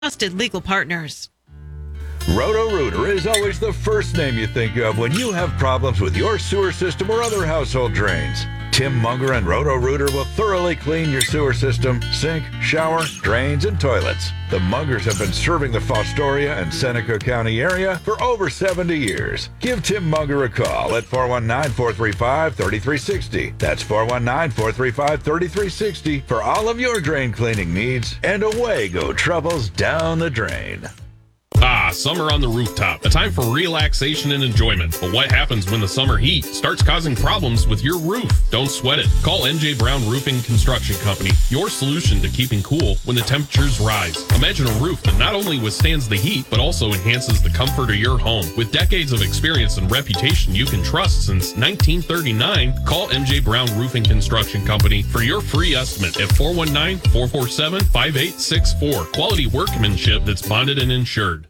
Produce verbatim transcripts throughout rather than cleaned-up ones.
Trusted legal partners. Roto-Rooter is always the first name you think of when you have problems with your sewer system or other household drains. Tim Munger and Roto-Rooter will thoroughly clean your sewer system, sink, shower, drains, and toilets. The Mungers have been serving the Fostoria and Seneca County area for over seventy years. Give Tim Munger a call at four one nine, four three five, three three six zero. That's four one nine, four three five, three three six zero for all of your drain cleaning needs, and away go troubles down the drain. Ah, summer on the rooftop. A time for relaxation and enjoyment. But what happens when the summer heat starts causing problems with your roof? Don't sweat it. Call M J Brown Roofing Construction Company, your solution to keeping cool when the temperatures rise. Imagine a roof that not only withstands the heat, but also enhances the comfort of your home. With decades of experience and reputation you can trust since nineteen thirty-nine, call M J Brown Roofing Construction Company for your free estimate at four one nine, four four seven, five eight six four. Quality workmanship that's bonded and insured.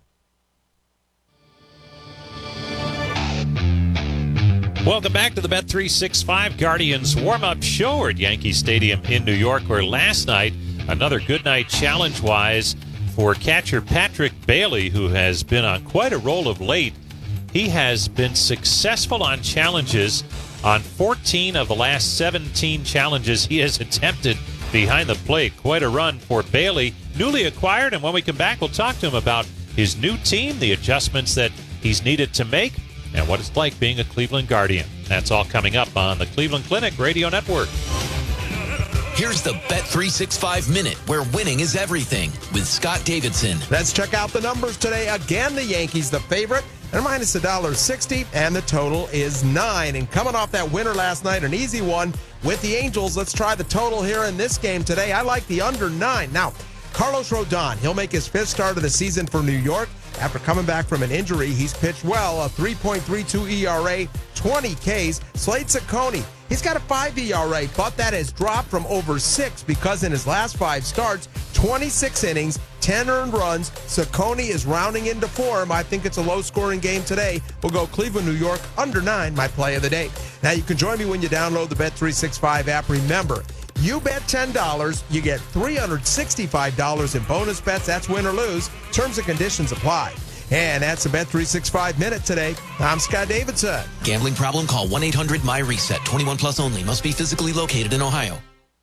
Welcome back to the Bet three sixty-five Guardians warm-up show at Yankee Stadium in New York, where last night, another good night challenge-wise for catcher Patrick Bailey, who has been on quite a roll of late. He has been successful on challenges on fourteen of the last seventeen challenges he has attempted behind the plate. Quite a run for Bailey, newly acquired, and when we come back, we'll talk to him about his new team, the adjustments that he's needed to make, and what it's like being a Cleveland Guardian. That's all coming up on the Cleveland Clinic Radio Network. Here's the Bet three sixty-five Minute, where winning is everything, with Scott Davidson. Let's check out the numbers today. Again, the Yankees the favorite. They're minus one dollar sixty, and the total is nine. And coming off that winner last night, an easy one with the Angels. Let's try the total here in this game today. I like the under nine. Now, Carlos Rodon, he'll make his fifth start of the season for New York. After coming back from an injury, he's pitched well, a three point three two E R A, twenty Ks. Slade Cecconi, he's got a five E R A, but that has dropped from over six because in his last five starts, twenty-six innings, ten earned runs. Cecconi is rounding into form. I think it's a low-scoring game today. We'll go Cleveland, New York, under nine, my play of the day. Now, you can join me when you download the Bet three sixty-five app. Remember, you bet ten dollars, you get three hundred sixty-five dollars in bonus bets. That's win or lose. Terms and conditions apply. And that's the Bet three sixty-five Minute today. I'm Scott Davidson. Gambling problem? Call one eight hundred M Y reset. twenty-one plus only. Must be physically located in Ohio.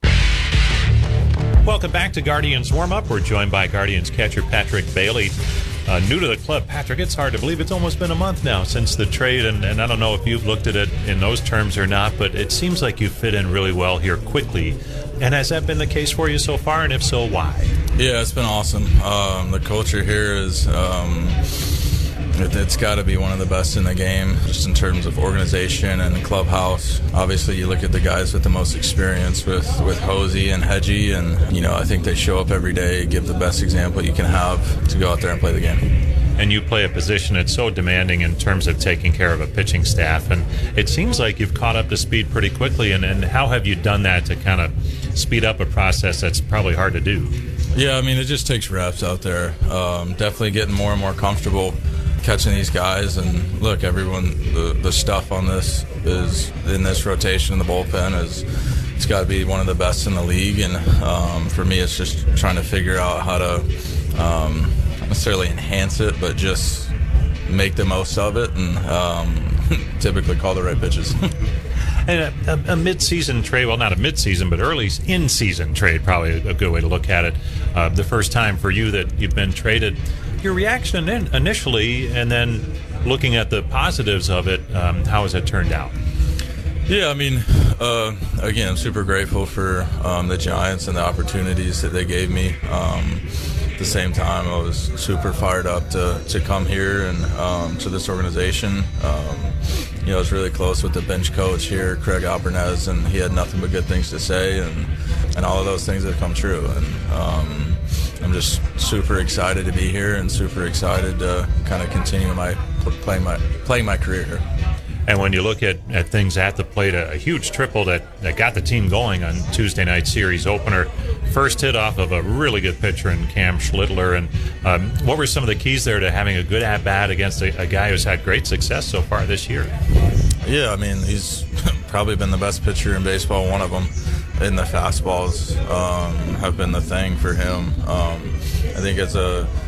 Welcome back to Guardians Warm-Up. We're joined by Guardians catcher Patrick Bailey. Uh, new to the club. Patrick, it's hard to believe it's almost been a month now since the trade, and, and I don't know if you've looked at it in those terms or not, but it seems like you fit in really well here quickly. And has that been the case for you so far, and if so, why? Yeah, it's been awesome. Um, the culture here is... Um, it, it's got to be one of the best in the game, just in terms of organization and the clubhouse. Obviously, you look at the guys with the most experience with, with Hosey and Hedgie, and, you know, I think they show up every day, give the best example you can have to go out there and play the game. And you play a position that's so demanding in terms of taking care of a pitching staff, and it seems like you've caught up to speed pretty quickly, and, and how have you done that to kind of speed up a process that's probably hard to do? Yeah, I mean, it just takes reps out there. Um, definitely getting more and more comfortable catching these guys, and look, everyone, the, the stuff on this is in this rotation in the bullpen is it's got to be one of the best in the league, and um, for me, it's just trying to figure out how to um, not necessarily enhance it, but just make the most of it, and um, typically call the right pitches. And a, a, a mid-season trade, well, not a mid-season, but early in-season trade, probably a good way to look at it. Uh, the first time for you that you've been traded. Your reaction in, initially, and then looking at the positives of it, um, how has it turned out? Yeah, I mean, uh, again, I'm super grateful for um, the Giants and the opportunities that they gave me. Um, at the same time, I was super fired up to, to come here and um, to this organization. Um, you know, I was really close with the bench coach here, Craig Alpernez, and he had nothing but good things to say, and, and all of those things have come true. And um, I'm just super excited to be here and super excited to kind of continue my playing my playing my career here. And when you look at, at things at the plate, a, a huge triple that, that got the team going on Tuesday night series opener. First hit off of a really good pitcher in Cam Schlittler. And um, what were some of the keys there to having a good at-bat against a, a guy who's had great success so far this year? Yeah, I mean, he's probably been the best pitcher in baseball, one of them. and the fastballs um, have been the thing for him. Um, I think as a